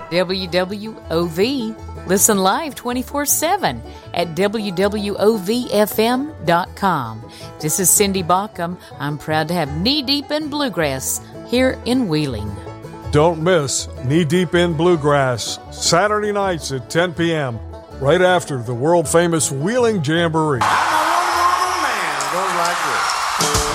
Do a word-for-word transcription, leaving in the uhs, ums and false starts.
W W O V. Listen live twenty-four seven at W W O V F M dot com. This is Cindy Baucom. I'm proud to have Knee Deep in Bluegrass here in Wheeling. Don't miss Knee Deep in Bluegrass, Saturday nights at ten p.m., right after the world-famous Wheeling Jamboree. I'm a one-woman man. It goes like this.